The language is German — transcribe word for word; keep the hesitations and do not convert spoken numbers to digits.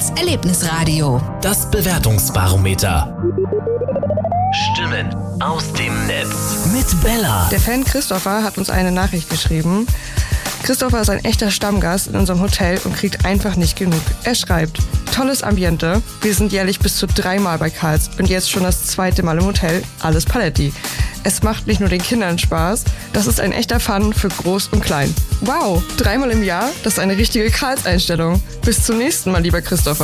Karls Erlebnisradio. Das Bewertungsbarometer. Stimmen aus dem Netz mit Bella. Der Fan Christopher hat uns eine Nachricht geschrieben. Christopher ist ein echter Stammgast in unserem Hotel und kriegt einfach nicht genug. Er schreibt: Tolles Ambiente. Wir sind jährlich bis zu dreimal bei Karls und jetzt schon das zweite Mal im Hotel. Alles Paletti. Es macht nicht nur den Kindern Spaß, das ist ein echter Fun für Groß und Klein. Wow, dreimal im Jahr? Das ist eine richtige Karls-Einstellung. Bis zum nächsten Mal, lieber Christopher.